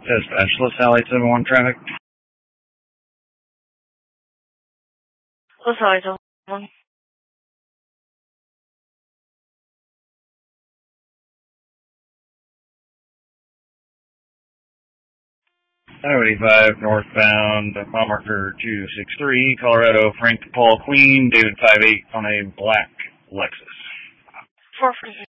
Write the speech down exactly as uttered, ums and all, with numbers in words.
Says specialist, Alley seven one traffic. What's Alley seven one? Highway eighty-five, northbound, mile marker two six three, Colorado, Frank Paul Queen, David five eight on a black Lexus. four forty-six.